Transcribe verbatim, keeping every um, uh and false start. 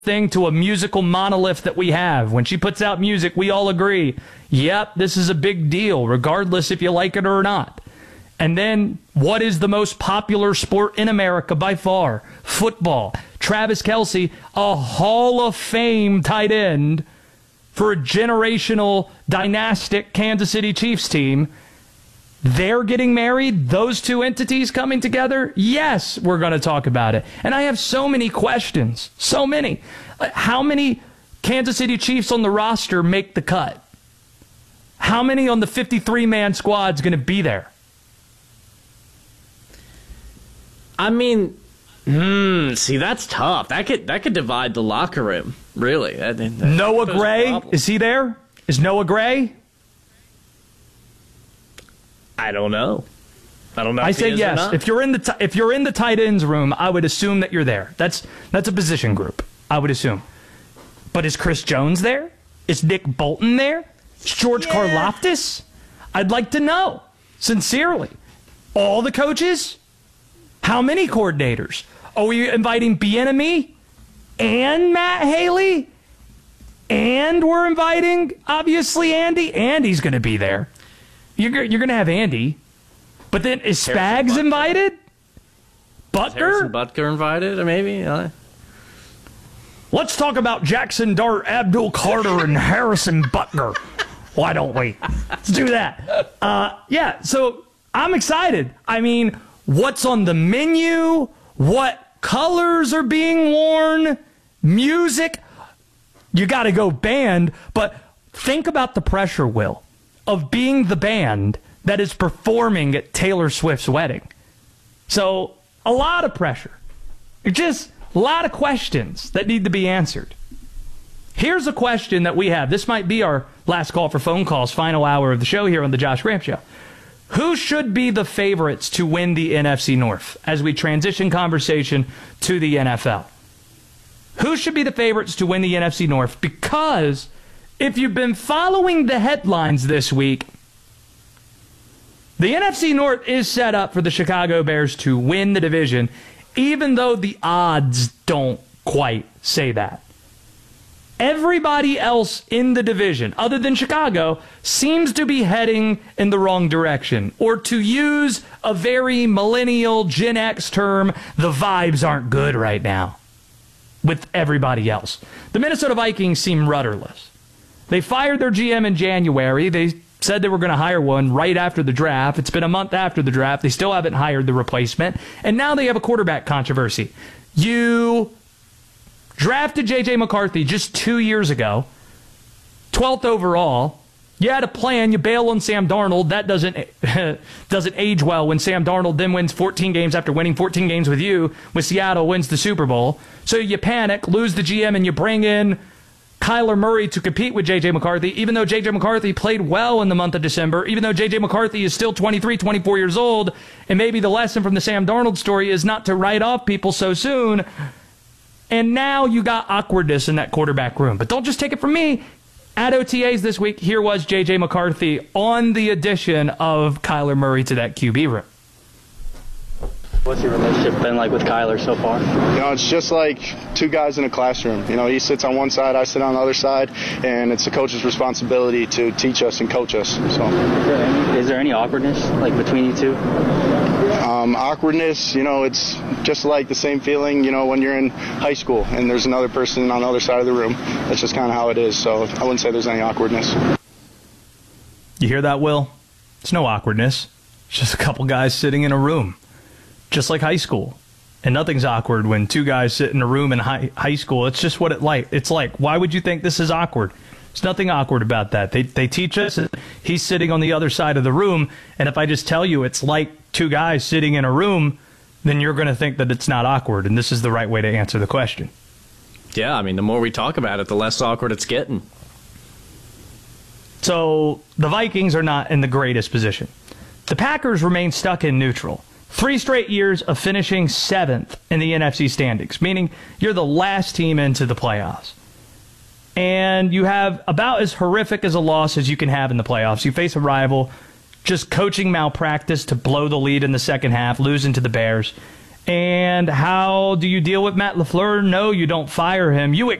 thing to a musical monolith that we have. When she puts out music, we all agree, yep, this is a big deal, regardless if you like it or not. And then, what is the most popular sport in America by far? Football. Travis Kelce, a Hall of Fame tight end for a generational, dynastic Kansas City Chiefs team. They're getting married? Those two entities coming together? Yes, we're going to talk about it. And I have so many questions. So many. How many Kansas City Chiefs on the roster make the cut? How many on the fifty-three man squad is going to be there? I mean, hmm, see, that's tough. That could that could divide the locker room, really. That, that, Noah Gray, is he there? Is Noah Gray? I don't know. I don't know. I if say he is yes. or not. If you're in the t- if you're in the tight ends room, I would assume that you're there. That's that's a position group. I would assume. But is Chris Jones there? Is Nick Bolton there? Is George Yeah. Karlaftis? I'd like to know, sincerely. All the coaches? How many coordinators? Are we inviting Bieniemy and Matt Haley? And we're inviting, obviously, Andy. Andy's going to be there. You're, you're going to have Andy. But then, is Spags invited? Butker? Harrison Butker invited, or maybe? Uh, Let's talk about Jackson Dart, Abdul Carter, and Harrison Butker. Why don't we? Let's do that. Uh, yeah, so I'm excited. I mean, what's on the menu? What colors are being worn? Music? You got to go band, but think about the pressure, Will, of being the band that is performing at Taylor Swift's wedding. So, a lot of pressure. Just a lot of questions that need to be answered. Here's a question that we have. This might be our last call for phone calls, final hour of the show here on the Josh Graham Show. Who should be the favorites to win the N F C North as we transition conversation to the N F L? Who should be the favorites to win the N F C North? Because if you've been following the headlines this week, the N F C North is set up for the Chicago Bears to win the division, even though the odds don't quite say that. Everybody else in the division, other than Chicago, seems to be heading in the wrong direction. Or to use a very millennial Gen X term, the vibes aren't good right now with everybody else. The Minnesota Vikings seem rudderless. They fired their G M in January. They said they were going to hire one right after the draft. It's been a month after the draft. They still haven't hired the replacement. And now they have a quarterback controversy. You drafted J J McCarthy just two years ago, twelfth overall. You had a plan. You bail on Sam Darnold. That doesn't doesn't age well when Sam Darnold then wins fourteen games after winning fourteen games with you, with Seattle wins the Super Bowl. So you panic, lose the G M, and you bring in Kyler Murray to compete with J J McCarthy, even though J J McCarthy played well in the month of December, even though J J McCarthy is still twenty-three, twenty-four years old, and maybe the lesson from the Sam Darnold story is not to write off people so soon. And now you got awkwardness in that quarterback room. But don't just take it from me. At O T As this week, here was J J McCarthy on the addition of Kyler Murray to that Q B room. What's your relationship been like with Kyler so far? You know, it's just like two guys in a classroom. You know, he sits on one side, I sit on the other side, and it's the coach's responsibility to teach us and coach us. So, Is there any, is there any awkwardness like between you two? um, awkwardness, you know, it's just like the same feeling, you know, when you're in high school and there's another person on the other side of the room. That's just kind of how it is. So I wouldn't say there's any awkwardness. You hear that, Will? It's no awkwardness. It's just a couple guys sitting in a room. Just like high school. And nothing's awkward when two guys sit in a room in high, high school. It's just what it like. It's like, why would you think this is awkward? There's nothing awkward about that. They they teach us, he's sitting on the other side of the room, and if I just tell you it's like two guys sitting in a room, then you're going to think that it's not awkward, and this is the right way to answer the question. yeah, I mean, the more we talk about it, the less awkward it's getting. So the Vikings are not in the greatest position. The Packers remain stuck in neutral. Three straight years of finishing seventh in the N F C standings, meaning you're the last team into the playoffs. And you have about as horrific as a loss as you can have in the playoffs. You face a rival, just coaching malpractice to blow the lead in the second half, losing to the Bears. And how do you deal with Matt LaFleur? No, you don't fire him. You